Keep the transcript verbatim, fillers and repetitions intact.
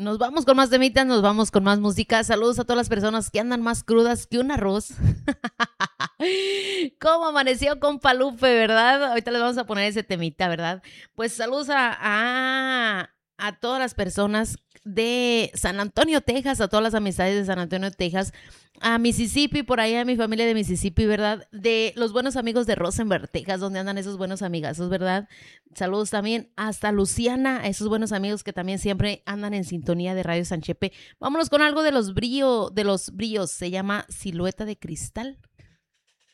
Nos vamos con más temitas, nos vamos con más música. Saludos a todas las personas que andan más crudas que un arroz. ¿Cómo amaneció compa Lupe, verdad? Ahorita les vamos a poner ese temita, ¿verdad? Pues saludos a, a, a todas las personas de San Antonio, Texas, a todas las amistades de San Antonio, Texas, a Mississippi, por ahí a mi familia de Mississippi, ¿verdad? De los buenos amigos de Rosenberg, Texas, donde andan esos buenos amigazos, ¿verdad? Saludos también hasta Luciana, a esos buenos amigos que también siempre andan en sintonía de Radio San Chepe. Vámonos con algo de los brillos, de los brillos, se llama Silueta de Cristal.